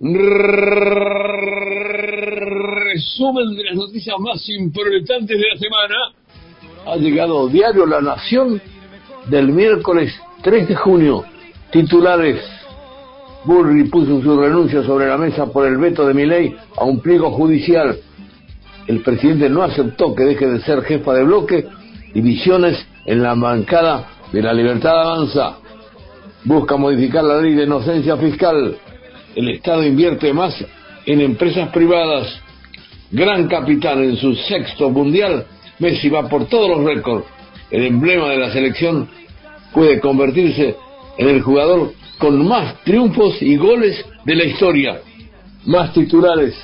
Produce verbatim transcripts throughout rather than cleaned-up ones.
Resumen de las noticias más importantes de la semana. Ha llegado Diario La Nación del miércoles tres de junio. Titulares: Bullrich puso su renuncia sobre la mesa por el veto de Milei a un pliego judicial. El presidente no aceptó que deje de ser jefa de bloque. Divisiones en la bancada de La Libertad Avanza. Busca modificar la ley de inocencia fiscal. El Estado invierte más en empresas privadas. Gran capitán en su sexto mundial. Messi va por todos los récords. El emblema de la selección puede convertirse en el jugador con más triunfos y goles de la historia. Más titulares: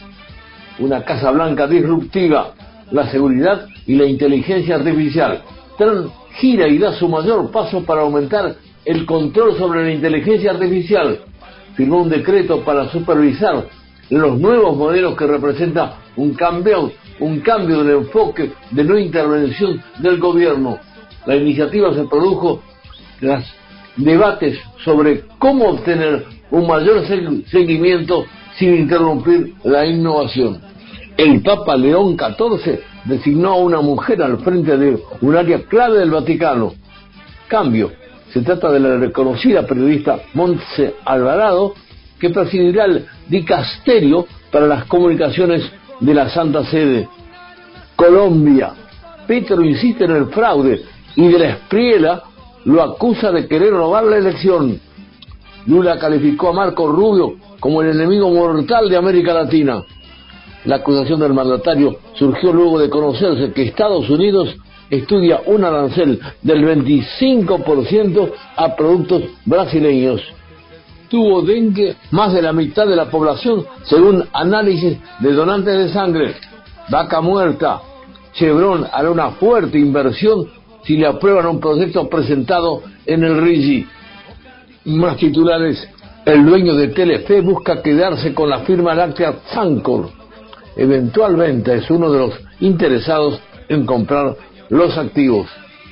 una Casa Blanca disruptiva, la seguridad y la inteligencia artificial. Trump gira y da su mayor paso para aumentar el control sobre la inteligencia artificial. Firmó un decreto para supervisar los nuevos modelos que representan un cambio, un cambio del enfoque de no intervención del gobierno. La iniciativa se produjo tras debates sobre cómo obtener un mayor seguimiento sin interrumpir la innovación. El Papa León catorce designó a una mujer al frente de un área clave del Vaticano. Cambio. Se trata de la reconocida periodista Montse Alvarado, que presidirá el dicasterio para las comunicaciones de la Santa Sede. Colombia. Petro insiste en el fraude y de la Espriella lo acusa de querer robar la elección. Lula calificó a Marco Rubio como el enemigo mortal de América Latina. La acusación del mandatario surgió luego de conocerse que Estados Unidos estudia un arancel del veinticinco por ciento a productos brasileños. Tuvo dengue más de la mitad de la población, según análisis de donantes de sangre. Vaca muerta. Chevron hará una fuerte inversión si le aprueban un proyecto presentado en el R I G I. Más titulares: el dueño de Telefe busca quedarse con la firma láctea Sancor. Eventualmente es uno de los interesados en comprar los activos.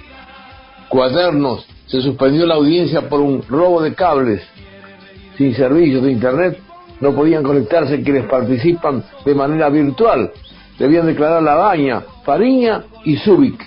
Cuadernos. Se suspendió la audiencia por un robo de cables. Sin servicios de internet no podían conectarse quienes participan de manera virtual. Debían declarar Labaña, Fariña y Zúbic.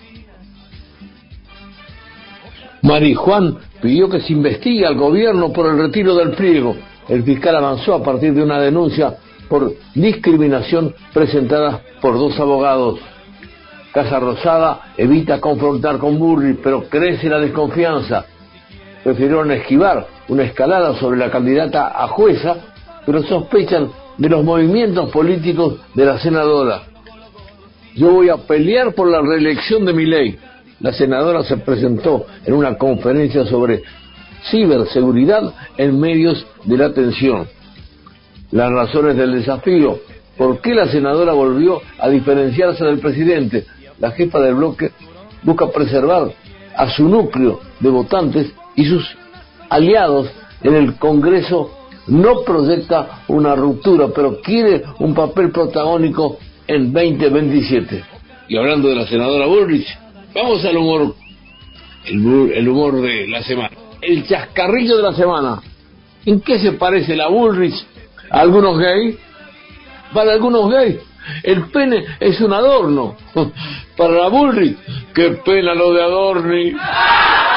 Marijuán pidió que se investigue al gobierno por el retiro del pliego. El fiscal avanzó a partir de una denuncia por discriminación presentada por dos abogados. Casa Rosada evita confrontar con Bullrich, pero crece la desconfianza. Prefirieron esquivar una escalada sobre la candidata a jueza, pero sospechan de los movimientos políticos de la senadora. Yo voy a pelear por la reelección de Milei. La senadora se presentó en una conferencia sobre ciberseguridad en medios de la atención. Las razones del desafío: ¿por qué la senadora volvió a diferenciarse del presidente? La jefa del bloque busca preservar a su núcleo de votantes y sus aliados en el Congreso. No proyecta una ruptura, pero quiere un papel protagónico en veinte veintisiete. Y hablando de la senadora Bullrich, vamos al humor, el, el humor de la semana. El chascarrillo de la semana. ¿En qué se parece la Bullrich a algunos gays? Para algunos gays, el pene es un adorno. Para la Bullrich, qué pena lo de Adorni.